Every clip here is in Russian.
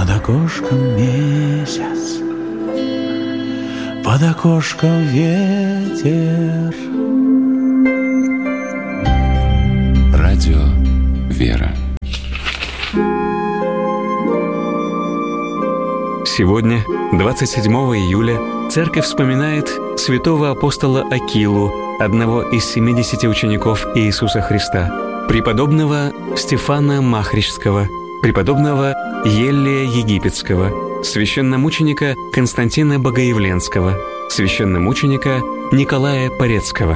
Над окошком месяц, под окошком ветер. Радио «Вера». Сегодня, 27 июля, Церковь вспоминает святого апостола Акилу, одного из 70 учеников Иисуса Христа, преподобного Стефана Махричского, преподобного Еллия Египетского, священномученика Константина Богоявленского, священномученика Николая Порецкого.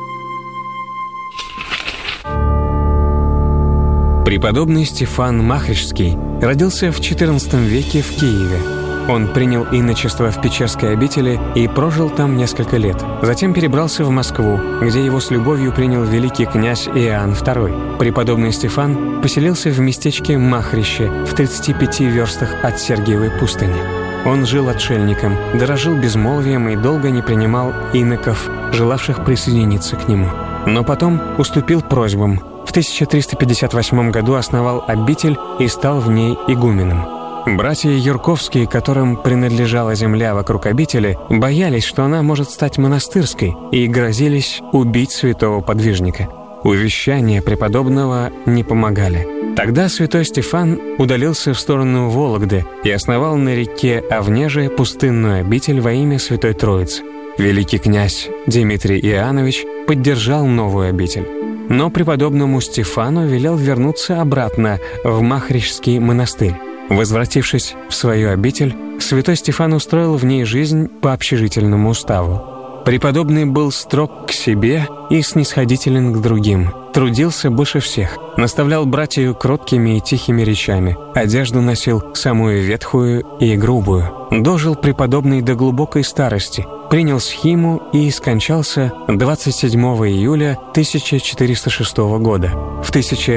Преподобный Стефан Махричский родился в XIV веке в Киеве. Он принял иночество в Печерской обители и прожил там несколько лет. Затем перебрался в Москву, где его с любовью принял великий князь Иоанн II. Преподобный Стефан поселился в местечке Махрище в 35 верстах от Сергиевой пустыни. Он жил отшельником, дорожил безмолвием и долго не принимал иноков, желавших присоединиться к нему. Но потом уступил просьбам. В 1358 году основал обитель и стал в ней игуменом. Братья Юрковские, которым принадлежала земля вокруг обители, боялись, что она может стать монастырской, и грозились убить святого подвижника. Увещания преподобного не помогали. Тогда святой Стефан удалился в сторону Вологды и основал на реке Овнеже пустынную обитель во имя Святой Троицы. Великий князь Дмитрий Иоаннович поддержал новую обитель. Но преподобному Стефану велел вернуться обратно в Махричский монастырь. Возвратившись в свою обитель, святой Стефан устроил в ней жизнь по общежительному уставу. Преподобный был строг к себе и снисходителен к другим, трудился больше всех, наставлял братью кроткими и тихими речами, одежду носил самую ветхую и грубую. Дожил преподобный до глубокой старости, принял схиму и скончался 27 июля 1406 года. В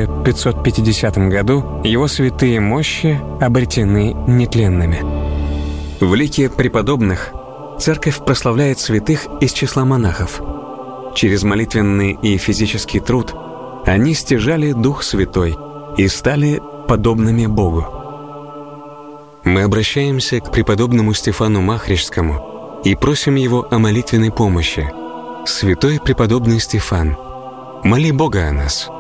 1550 году его святые мощи обретены нетленными. В лике преподобных Церковь прославляет святых из числа монахов. Через молитвенный и физический труд они стяжали Дух Святой и стали подобными Богу. Мы обращаемся к преподобному Стефану Махричскому и просим его о молитвенной помощи. Святой преподобный Стефан, моли Бога о нас.